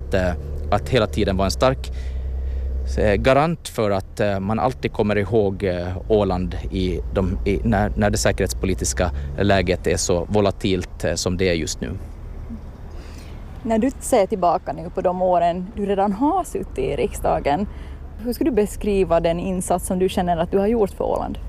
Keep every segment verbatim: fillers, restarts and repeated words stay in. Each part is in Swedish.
att, att hela tiden vara en stark garant för att man alltid kommer ihåg Åland i de, i, när, när det säkerhetspolitiska läget är så volatilt som det är just nu. När du ser tillbaka nu på de åren du redan har suttit i riksdagen, hur skulle du beskriva den insats som du känner att du har gjort för Åland?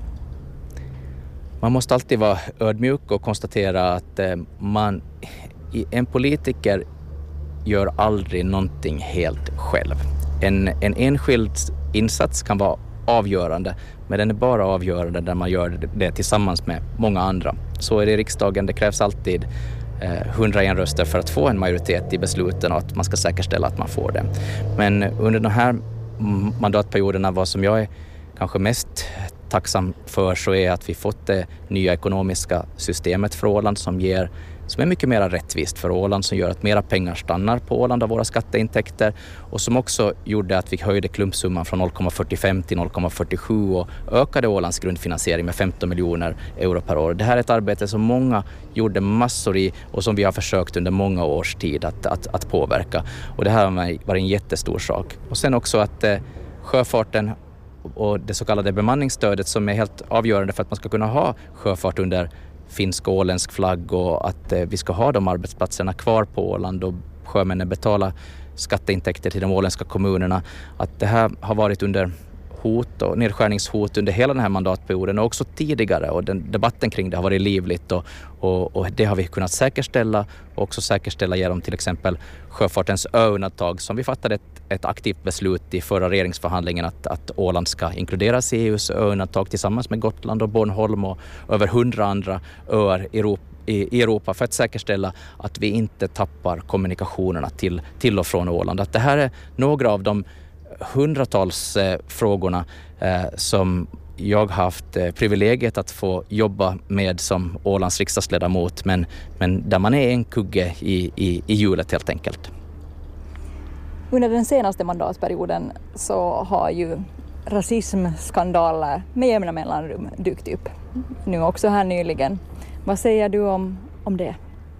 Man måste alltid vara ödmjuk och konstatera att man, en politiker gör aldrig någonting helt själv. En, en enskild insats kan vara avgörande, men den är bara avgörande när man gör det tillsammans med många andra. Så är det i riksdagen, det krävs alltid hundraen röster för att få en majoritet i besluten och att man ska säkerställa att man får det. Men under de här mandatperioderna, vad som jag är kanske mest tacksam för, så är att vi fått det nya ekonomiska systemet för Åland som ger som är mycket mer rättvist för Åland, som gör att mera pengar stannar på Åland av våra skatteintäkter och som också gjorde att vi höjde klumpsumman från noll komma fyrtiofem till noll komma fyrtiosju och ökade Ålands grundfinansiering med femton miljoner euro per år. Det här är ett arbete som många gjorde massor i och som vi har försökt under många års tid att, att, att påverka. Och det här har varit en jättestor sak. Och sen också att eh, sjöfarten och det så kallade bemanningsstödet som är helt avgörande för att man ska kunna ha sjöfart under finsk och åländsk flagg och att eh, vi ska ha de arbetsplatserna kvar på Åland och sjömännen betalar skatteintäkter till de åländska kommunerna. Att det här har varit under hot och nedskärningshot under hela den här mandatperioden och också tidigare, och den debatten kring det har varit livligt och, och, och det har vi kunnat säkerställa och också säkerställa genom till exempel sjöfartens ö-undantag som vi fattade ett, ett aktivt beslut i förra regeringsförhandlingen att, att Åland ska inkluderas i E U:s ö-undantag tillsammans med Gotland och Bornholm och över hundra andra öar i Europa i Europa för att säkerställa att vi inte tappar kommunikationerna till, till och från Åland. Att det här är några av de hundratals eh, frågorna eh, som jag har haft eh, privilegiet att få jobba med som Ålands riksdagsledamot, men, men där man är en kugge i, i, i hjulet helt enkelt. Under den senaste mandatperioden så har ju rasismskandaler med jämna mellanrum dykt upp. Nu också här nyligen. Vad säger du om, om det?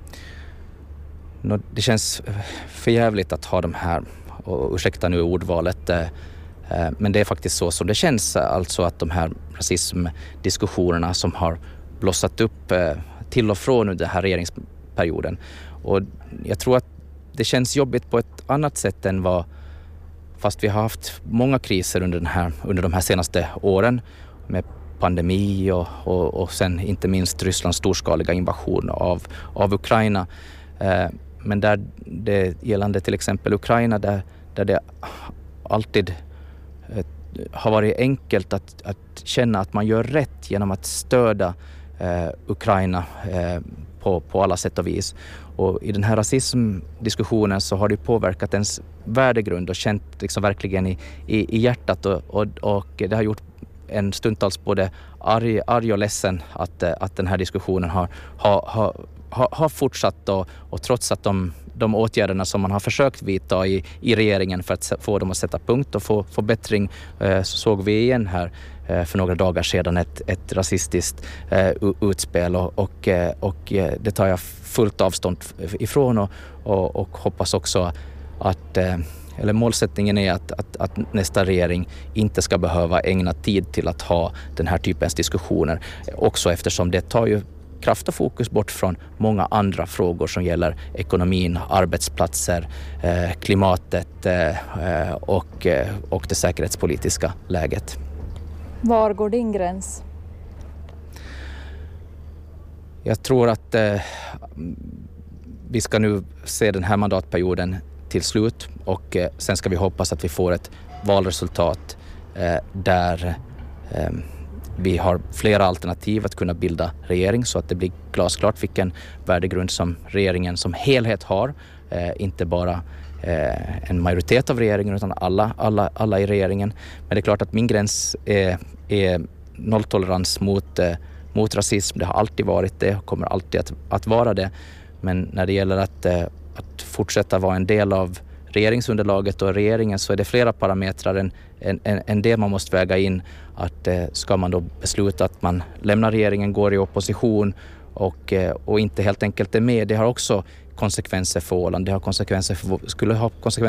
No, det känns förjävligt att ha de här, och ursäkta nu ordvalet, eh, men det är faktiskt så som det känns, alltså att de här rasismdiskussionerna som har blossat upp eh, till och från under den här regeringsperioden. Och jag tror att det känns jobbigt på ett annat sätt än vad, fast vi har haft många kriser under, den här, under de här senaste åren med pandemi och, och, och sen inte minst Rysslands storskaliga invasion av, av Ukraina. Eh, men där det gällande till exempel Ukraina, där, där det alltid eh, har varit enkelt att, att känna att man gör rätt genom att stödja eh, Ukraina eh, på, på alla sätt och vis. Och i den här rasismdiskussionen så har det påverkat ens värdegrund och känt liksom verkligen i, i, i hjärtat och, och, och det har gjort en stundtals både arg, arg och ledsen att, att den här diskussionen har, har, har, har fortsatt och, och trots att de, de åtgärderna som man har försökt vidta i, i regeringen för att få dem att sätta punkt och få, få bättring, så såg vi igen här för några dagar sedan ett, ett rasistiskt utspel och, och, och det tar jag fullt avstånd ifrån och, och, och hoppas också att eller målsättningen är att, att, att nästa regering inte ska behöva ägna tid till att ha den här typens diskussioner. Också eftersom det tar ju kraft och fokus bort från många andra frågor som gäller ekonomin, arbetsplatser, eh, klimatet eh, och, och det säkerhetspolitiska läget. Var går din gräns? Jag tror att eh, vi ska nu se den här mandatperioden till slut och eh, sen ska vi hoppas att vi får ett valresultat eh, där eh, vi har flera alternativ att kunna bilda regering så att det blir glasklart vilken värdegrund som regeringen som helhet har. Eh, inte bara eh, en majoritet av regeringen utan alla, alla, alla i regeringen. Men det är klart att min gräns är, är nolltolerans mot, eh, mot rasism. Det har alltid varit det och kommer alltid att, att vara det. Men när det gäller att eh, att fortsätta vara en del av regeringsunderlaget och regeringen så är det flera parametrar än, än, än det man måste väga in. Att eh, ska man då besluta att man lämnar regeringen, går i opposition och, eh, och inte helt enkelt är med. Det har också konsekvenser för Åland. Det har konsekvenser för, skulle ha konsekvenser